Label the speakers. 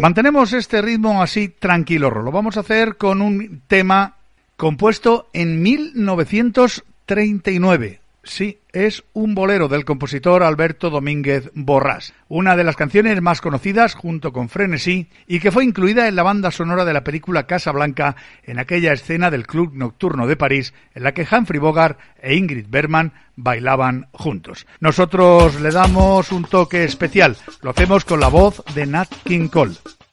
Speaker 1: Mantenemos este ritmo así tranquilo. Lo vamos a hacer con un tema compuesto en 1939. Sí, es un bolero del compositor Alberto Domínguez Borrás, una de las canciones más conocidas junto con Frenesí y que fue incluida en la banda sonora de la película Casablanca en aquella escena del Club Nocturno de París en la que Humphrey Bogart e Ingrid Bergman bailaban juntos. Nosotros le damos un toque especial, lo hacemos con la voz de Nat King Cole.